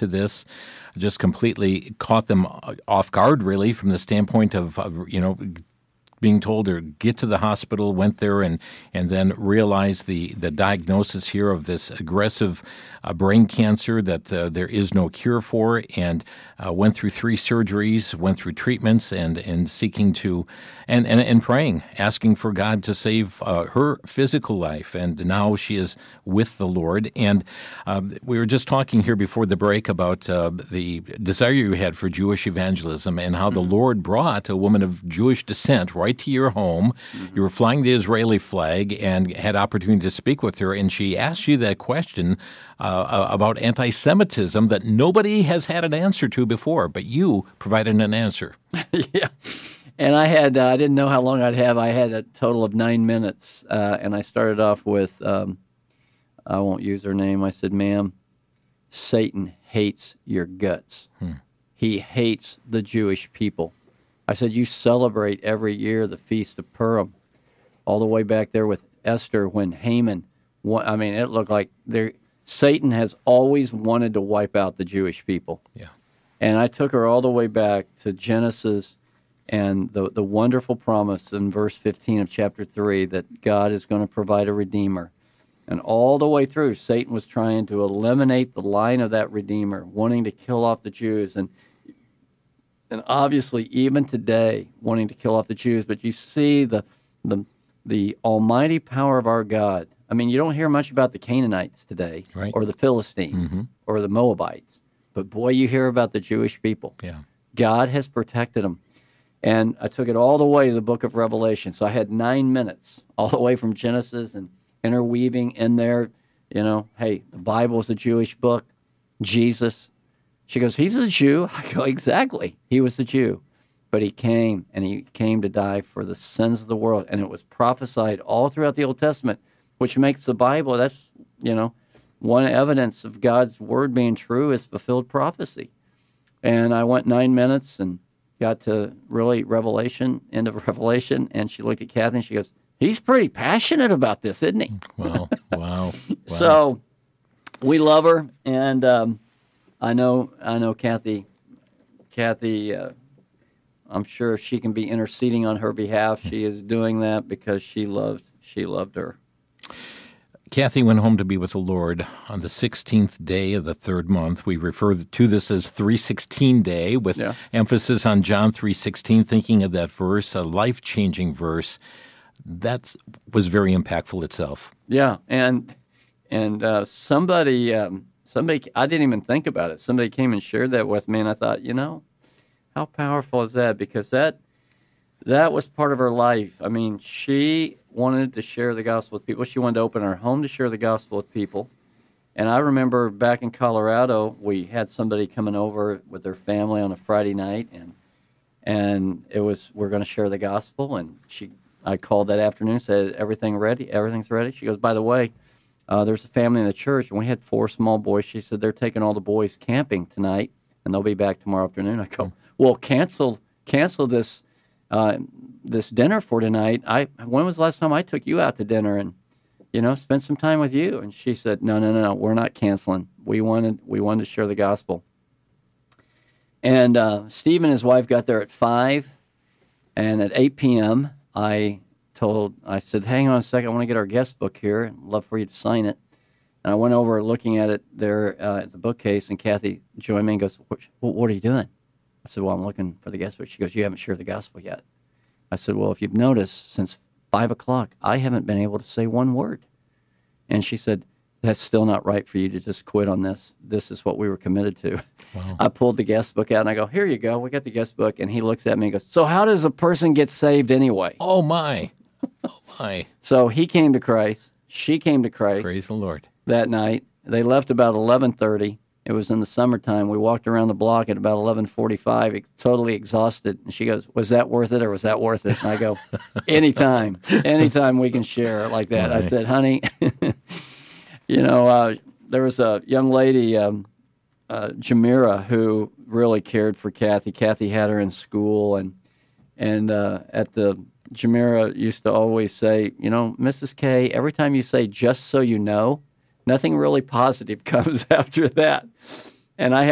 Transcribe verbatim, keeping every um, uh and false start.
to this, just completely caught them off guard, really, from the standpoint of, of you know, being told to get to the hospital, went there, and and then realized the, the diagnosis here of this aggressive uh, brain cancer that uh, there is no cure for, and uh, went through three surgeries, went through treatments, and, and seeking to, and, and, and praying, asking for God to save uh, her physical life. And now she is with the Lord. And um, we were just talking here before the break about uh, the desire you had for Jewish evangelism and how the Lord brought a woman of Jewish descent right to your home. Mm-hmm. You were flying the Israeli flag and had opportunity to speak with her, and she asked you that question uh, about anti-Semitism that nobody has had an answer to before, but you provided an answer. Yeah, and I had uh, I didn't know how long I'd have. I had a total of nine minutes, uh, and I started off with um, I won't use her name. I said, "Ma'am, Satan hates your guts. Hmm. He hates the Jewish people." I said, you celebrate every year the Feast of Purim, all the way back there with Esther when Haman, I mean, it looked like there. Satan has always wanted to wipe out the Jewish people. Yeah. And I took her all the way back to Genesis and the, the wonderful promise in verse fifteen of chapter three that God is going to provide a Redeemer. And all the way through, Satan was trying to eliminate the line of that Redeemer, wanting to kill off the Jews. And And obviously, even today, wanting to kill off the Jews, but you see the the the almighty power of our God. I mean, you don't hear much about the Canaanites today, right, or the Philistines, mm-hmm. or the Moabites, but boy, you hear about the Jewish people. Yeah, God has protected them, and I took it all the way to the Book of Revelation. So I had nine minutes, all the way from Genesis and interweaving in there. You know, hey, the Bible is a Jewish book. Jesus. She goes, he's a Jew. I go, exactly. He was a Jew. But he came, and he came to die for the sins of the world. And it was prophesied all throughout the Old Testament, which makes the Bible, that's, you know, one evidence of God's word being true is fulfilled prophecy. And I went nine minutes and got to really Revelation, end of Revelation, and she looked at Kathy and she goes, he's pretty passionate about this, isn't he? Wow, wow. wow. So we love her, and um, I know, I know, Kathy. Kathy, uh, I'm sure she can be interceding on her behalf. She is doing that because she loved, she loved her. Kathy went home to be with the Lord on the sixteenth day of the third month. We refer to this as three sixteen Day, with yeah. emphasis on John three sixteen. Thinking of that verse, a life-changing verse, that was very impactful itself. Yeah, and and uh, somebody. Um, Somebody, I didn't even think about it. Somebody came and shared that with me, and I thought, you know, how powerful is that? Because that that was part of her life. I mean, she wanted to share the gospel with people. She wanted to open her home to share the gospel with people. And I remember back in Colorado, we had somebody coming over with their family on a Friday night, and and it was, we're going to share the gospel. And she, I called that afternoon, said, everything ready? Everything's ready? She goes, by the way, Uh, there's a family in the church, and we had four small boys. She said they're taking all the boys camping tonight, and they'll be back tomorrow afternoon. I go, well, cancel cancel this uh, this dinner for tonight. I when was the last time I took you out to dinner and you know spent some time with you? And she said, no, no, no, no, we're not canceling. We wanted we wanted to share the gospel. And uh, Steve and his wife got there at five, and at eight p.m. I. Told, I said, hang on a second, I want to get our guest book here. I'd love for you to sign it. And I went over looking at it there uh, at the bookcase, and Kathy joined me and goes, what, what are you doing? I said, well, I'm looking for the guest book. She goes, you haven't shared the gospel yet. I said, well, if you've noticed, since five o'clock, I haven't been able to say one word. And she said, that's still not right for you to just quit on this. This is what we were committed to. Wow. I pulled the guest book out, and I go, here you go, we got the guest book. And he looks at me and goes, so how does a person get saved anyway? Oh, my. Oh, my. So he came to Christ. She came to Christ. Praise the Lord. That night. They left about eleven thirty. It was in the summertime. We walked around the block at about eleven forty-five, totally exhausted. And she goes, was that worth it or was that worth it? And I go, anytime. Anytime we can share like that. Right. I said, honey, you know, uh, there was a young lady, um, uh, Jamira, who really cared for Kathy. Kathy had her in school, and, and uh, at the Jamira used to always say, you know, Missus K, every time you say, just so you know, nothing really positive comes after that. And I